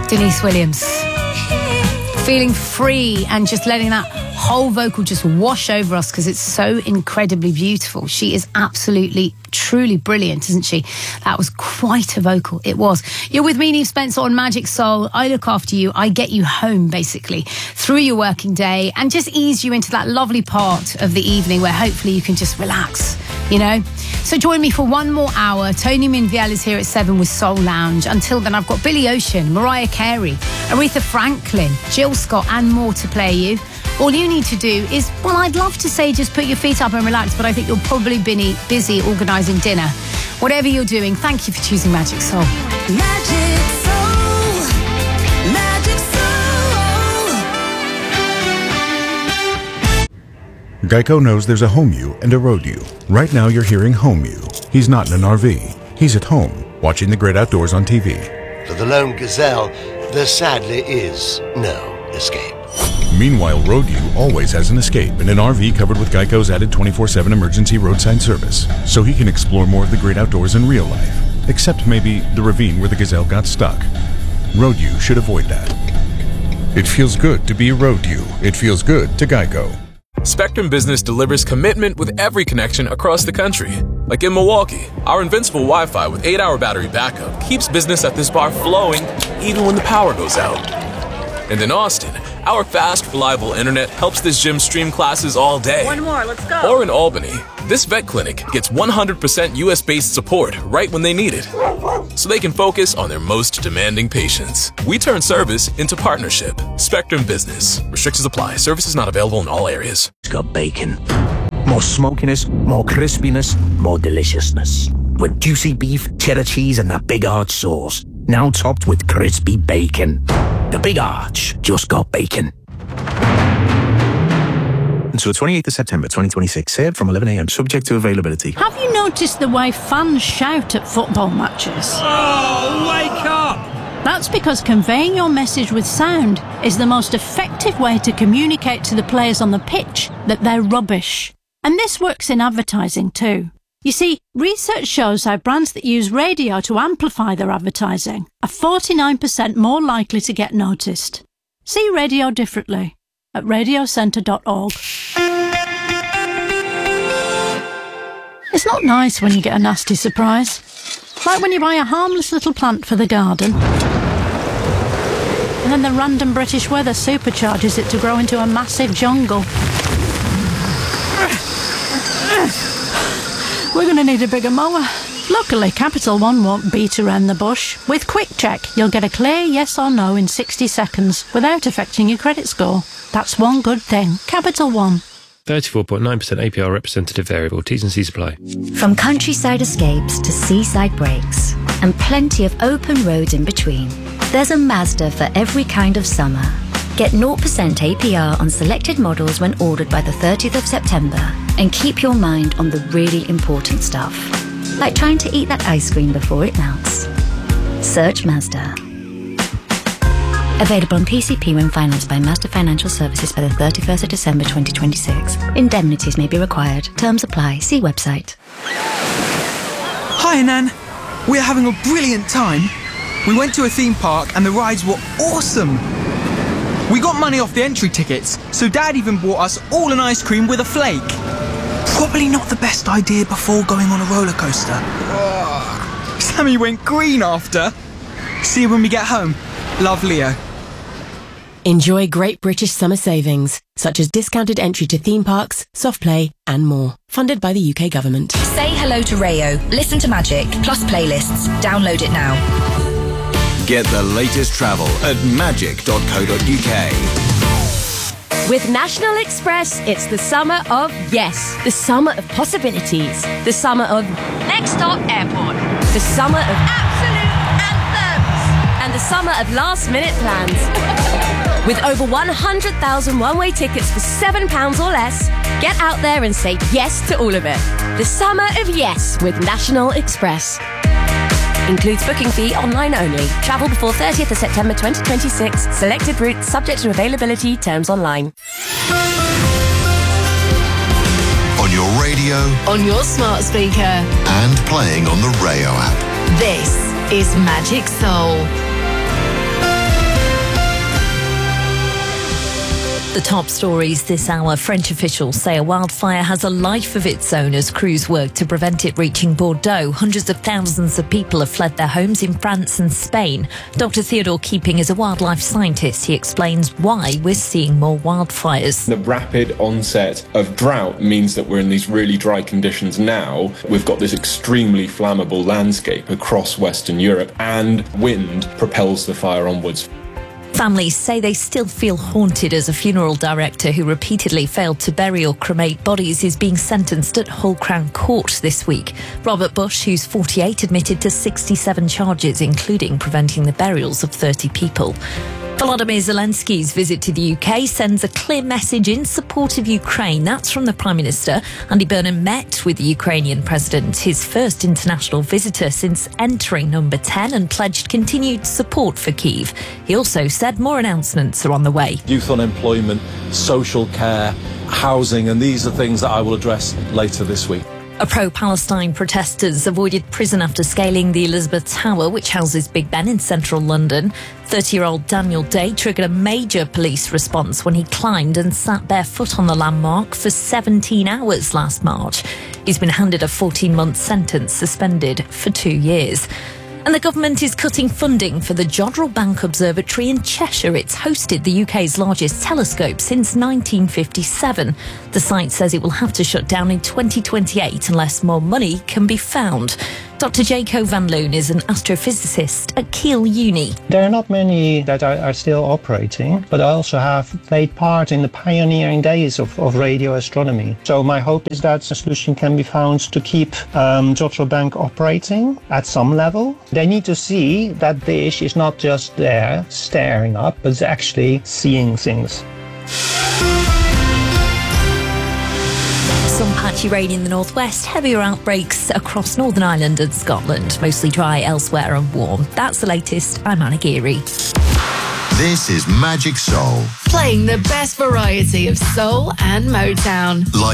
Denise Williams. Feeling free and just letting that whole vocal just wash over us because it's so incredibly beautiful. She is absolutely, truly brilliant, isn't she? That was quite a vocal. It was. You're with me, Neve Spencer, on Magic Soul. I look after you. I get you home, basically, through your working day and just ease you into that lovely part of the evening where hopefully you can just relax, you know? So join me for one more hour. Tony Minviel is here at 7 with Soul Lounge. Until then, I've got Billy Ocean, Mariah Carey, Aretha Franklin, Jill Scott, and more to play you. All you need to do is, well, I'd love to say just put your feet up and relax, but I think you're probably busy organising dinner. Whatever you're doing, thank you for choosing Magic Soul. Magic Soul, Magic Soul. Geico knows there's a home you and a road you. Right now you're hearing home you. He's not in an RV. He's at home, watching the great outdoors on TV. For the lone gazelle, there sadly is no escape. Meanwhile, Road U always has an escape in an RV covered with Geico's added 24/7 emergency roadside service, so he can explore more of the great outdoors in real life, except maybe the ravine where the gazelle got stuck. Road U should avoid that. It feels good to be Road U. It feels good to Geico. Spectrum Business delivers commitment with every connection across the country. Like in Milwaukee, our invincible Wi-Fi with 8-hour battery backup keeps business at this bar flowing even when the power goes out. And in Austin, our fast, reliable internet helps this gym stream classes all day. One more, let's go. Or in Albany, this vet clinic gets 100% US-based support right when they need it, so they can focus on their most demanding patients. We turn service into partnership. Spectrum Business. Restrictions apply. Services not available in all areas. It's got bacon. More smokiness, more crispiness, more deliciousness. With juicy beef, cheddar cheese, and that Big Arch sauce. Now topped with crispy bacon. The Big Arch just got bacon. Until the 28th of September 2026, served from 11 a.m, subject to availability. Have you noticed the way fans shout at football matches? Oh, wake up! That's because conveying your message with sound is the most effective way to communicate to the players on the pitch that they're rubbish. And this works in advertising too. You see, research shows how brands that use radio to amplify their advertising are 49% more likely to get noticed. See radio differently at radiocentre.org. It's not nice when you get a nasty surprise. Like when you buy a harmless little plant for the garden, and then the random British weather supercharges it to grow into a massive jungle. We're going to need a bigger mower. Luckily, Capital One won't beat around the bush. With Quick Check, you'll get a clear yes or no in 60 seconds without affecting your credit score. That's one good thing. Capital One. 34.9% APR representative variable. T's and C's apply. From countryside escapes to seaside breaks, and plenty of open roads in between, there's a Mazda for every kind of summer. Get 0% APR on selected models when ordered by the 30th of September, and keep your mind on the really important stuff, like trying to eat that ice cream before it melts. Search Mazda. Available on PCP when financed by Mazda Financial Services by the 31st of December 2026. Indemnities may be required. Terms apply. See website. Hi, Nan. We're having a brilliant time. We went to a theme park and the rides were awesome. We got money off the entry tickets, so Dad even bought us all an ice cream with a flake. Probably not the best idea before going on a roller coaster. Sammy went green after. See you when we get home. Love, Leo. Enjoy great British summer savings, such as discounted entry to theme parks, soft play, and more. Funded by the UK government. Say hello to Rayo. Listen to Magic, plus playlists. Download it now. Get the latest travel at magic.co.uk. With National Express, it's the summer of yes. The summer of possibilities. The summer of next stop airport. The summer of absolute anthems. And the summer of last-minute plans. With over 100,000 one-way tickets for £7 or less, get out there and say yes to all of it. The summer of yes with National Express. Includes booking fee online only. Travel before 30th of September 2026. Selected routes subject to availability. Terms online. On your radio. On your smart speaker. And playing on the Rayo app. This is Magic Soul. The top stories this hour. French officials say a wildfire has a life of its own as crews work to prevent it reaching Bordeaux. Hundreds of thousands of people have fled their homes in France and Spain. Dr. Theodore Keeping is a wildlife scientist. He explains why we're seeing more wildfires. The rapid onset of drought means that we're in these really dry conditions now. We've got this extremely flammable landscape across Western Europe, and wind propels the fire onwards. Families say they still feel haunted as a funeral director who repeatedly failed to bury or cremate bodies is being sentenced at Hull Crown Court this week. Robert Bush, who's 48, admitted to 67 charges, including preventing the burials of 30 people. Volodymyr Zelensky's visit to the UK sends a clear message in support of Ukraine. That's from the Prime Minister. Andy Burnham met with the Ukrainian President, his first international visitor since entering number 10, and pledged continued support for Kyiv. He also said more announcements are on the way. Youth unemployment, social care, housing, and these are things that I will address later this week. A pro-Palestine protesters avoided prison after scaling the Elizabeth Tower, which houses Big Ben in central London. 30-year-old Daniel Day triggered a major police response when he climbed and sat barefoot on the landmark for 17 hours last March. He's been handed a 14-month sentence, suspended for 2 years. And the government is cutting funding for the Jodrell Bank Observatory in Cheshire. It's hosted the UK's largest telescope since 1957. The site says it will have to shut down in 2028 unless more money can be found. Dr. Jaco van Loon is an astrophysicist at Keele Uni. There are not many that are still operating, but I also have played part in the pioneering days of radio astronomy. So my hope is that a solution can be found to keep Jodrell Bank operating at some level. They need to see that dish is not just there staring up, but it's actually seeing things. Some patchy rain in the northwest, heavier outbreaks across Northern Ireland and Scotland. Mostly dry elsewhere and warm. That's the latest. I'm Anna Geary. This is Magic Soul. Playing the best variety of soul and Motown.